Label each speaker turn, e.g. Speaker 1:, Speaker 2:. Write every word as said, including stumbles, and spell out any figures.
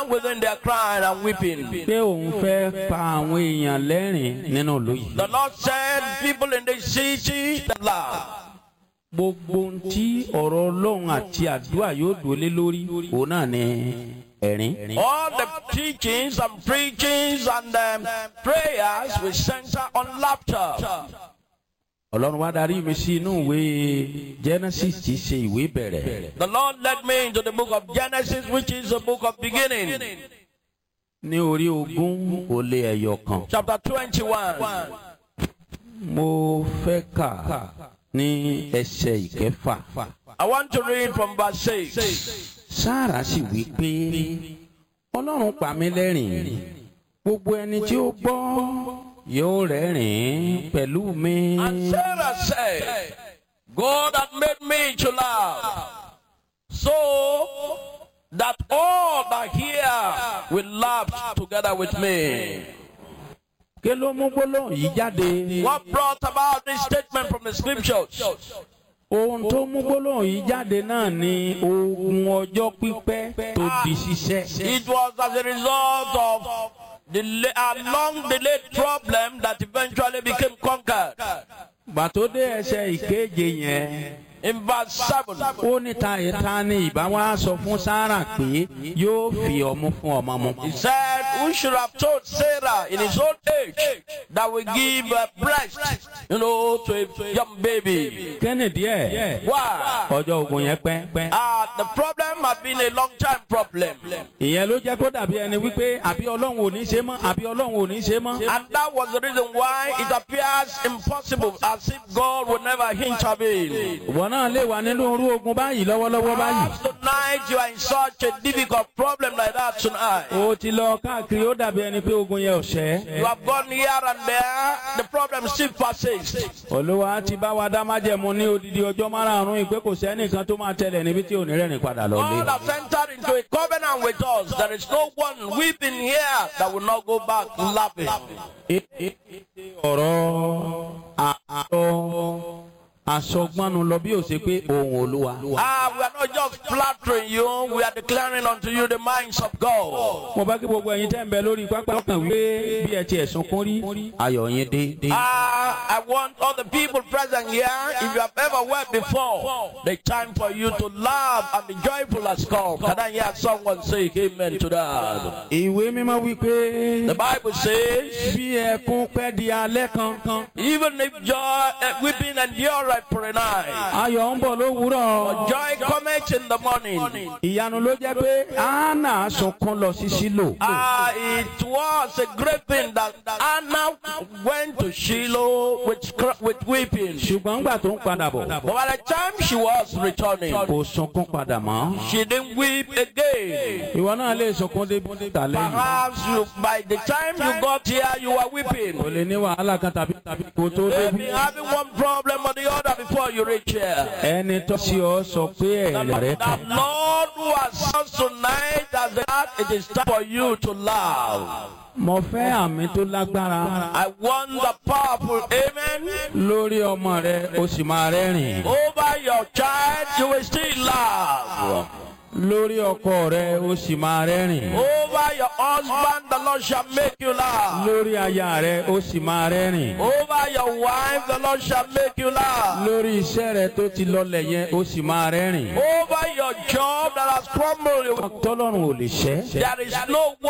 Speaker 1: within their crying and weeping.
Speaker 2: pé òun fẹ́ pa àwọn èèyàn lẹ́rìn nínú ìlú yìí.
Speaker 1: The Lord said, people in the city that laugh.
Speaker 2: gbogbo ohun tí ọ̀rọ̀ Ọlọ́run àti àdúrà yóò dúró lé lórí òun náà ni ẹ̀rín.
Speaker 1: All the teachings and preachings and um, prayers will center on laughter.
Speaker 2: Ọlọ́run wá darí mi sí inú ìwé Genesis tí í ṣe ìwé bẹ̀rẹ̀.
Speaker 1: The Lord led me into the book of Genesis, which is the book of beginning.
Speaker 2: ní orí ogún ó lé ẹyọ kan.
Speaker 1: Chapter twenty-one.
Speaker 2: mo fẹ́ kà ní ẹsẹ̀ ìkẹfà.
Speaker 1: I want to read from verse six.
Speaker 2: Sáárà sì wí pé Ọlọ́run pa mí lẹ́rìn, gbogbo ẹni tí ó gbọ́ yóò rẹ́rìn pẹ̀lú mi.
Speaker 1: And Sarah said, God had made me to laugh, so that all that hear will laugh together with me.
Speaker 2: Kí ló mú gbólóhùn yìí jáde?
Speaker 1: What brought about this statement from the scriptures?
Speaker 2: Ohun tó mú gbólóhùn yìí jáde náà ni ogun ọjọ́ pípẹ́ tó di ṣíṣẹ́.
Speaker 1: It was as a result of the a long delayed problem that eventually became conquered.
Speaker 2: Bàtó dé ẹsẹ̀ ìkeje yẹn.
Speaker 1: In verse seven,
Speaker 2: ó ní ta ìta ni ìbá wa sọ fún Sáárà pé yóò fi ọmú fún ọmọ mu.
Speaker 1: he said, who should have told Sarah in his old age that we give a breast, you know, to a young baby?
Speaker 2: Kennedy ẹ̀
Speaker 1: Why?
Speaker 2: ọjọ́ ogun yẹn pẹ́.
Speaker 1: Uh, the problem had been a long time problem.
Speaker 2: Ìyẹn ló jẹ́ kó dàbí ẹni wípé àbí Ọlọ́run ò ní ṣe mọ́ àbí Ọlọ́run ò ní ṣe mọ́.
Speaker 1: And that was the reason why it appears impossible, as if God would never intervene.
Speaker 2: Ìwọ náà lè wà nínú irú ogun báyìí lọ́wọ́lọ́wọ́ báyìí.
Speaker 1: Perhaps tonight you are in such a difficult problem like that tonight.
Speaker 2: Ó ti lọ káàkiri ó dàbí ẹni pé ogun yẹn ò ṣẹ́.
Speaker 1: You have gone here and there, the problem still persists.
Speaker 2: Olúwa ti bá wa dá májẹ̀mú ní odidi ọjọ́ márààrún ìpé kò sẹ́nìkan tó máa tẹ̀lé níbi tí ò ní rẹ́rìn padà lọ lé.
Speaker 1: God has entered into a covenant with us. There is no one weeping here that will not go back laughing.
Speaker 2: Ọ̀rọ̀ àárọ̀ àsọgbọ́nu lọ bí ó ṣe pé ohùn Olúwa.
Speaker 1: Ah, we are not just flattering you, we are declaring unto you the minds of God.
Speaker 2: Mo bá kí gbogbo ẹ̀yin tẹ́ ń bẹ lórí pápá kan wí bí ẹ ti ẹ̀sùn kún rí ayọ̀ yín dé.
Speaker 1: Ah, I want all the people present here, if you have ever wept before, the time for you to laugh and be joyful has come. Can I hear someone say amen to that?
Speaker 2: Ìwé mímọ́ wí pé
Speaker 1: The Bible says,
Speaker 2: bí ẹkún pẹ́ di alẹ́ kan,
Speaker 1: even if joy, uh, weeping endure for a night,
Speaker 2: ayọ̀ ń bọ̀ lówùúrọ̀.
Speaker 1: joy cometh in the morning.
Speaker 2: Ìyanu ló jẹ́ pé Hánà sunkún lọ sí Ṣílò.
Speaker 1: Ah, it was a great thing that Anna went to Shiloh with with weeping.
Speaker 2: Ṣùgbọ́n ńgbà tó ń padà bọ̀,
Speaker 1: But by the time she was returning,
Speaker 2: kò sunkún padà mọ́.
Speaker 1: she didn't weep again.
Speaker 2: Ìwọ náà lè sunkún dé tà lẹ́yìn.
Speaker 1: Perhaps you, by the time you got here, you were weeping.
Speaker 2: O lè ní wàhálà kan tàbí tàbí kò tó
Speaker 1: Maybe
Speaker 2: débi.
Speaker 1: having one problem or the other before you reach here.
Speaker 2: Ẹni tó sí ọ sọ pé ẹ̀rẹ̀ rẹ̀
Speaker 1: The
Speaker 2: kàn.
Speaker 1: Lord who has us tonight has that it is time for you to laugh.
Speaker 2: Mo fẹ́ àmì tó lágbára.
Speaker 1: I want the powerful amen.
Speaker 2: Lórí ọmọ rẹ, o sì máa rẹ́rìn.
Speaker 1: Over your child, you will still laugh.
Speaker 2: Lórí ọkọ rẹ, o sì máa rẹ́rìn.
Speaker 1: Over your husband, the Lord shall make you laugh.
Speaker 2: Lórí aya rẹ, o sì máa rẹ́rìn.
Speaker 1: Over your wife, the Lord shall make you laugh.
Speaker 2: Lórí iṣẹ́ rẹ tó ti lọlẹ̀ yẹn, o sì máa rẹ́rìn.
Speaker 1: Over your job that has crumbled,
Speaker 2: Tọ́lọ́run ò lè ṣẹ́.
Speaker 1: there is no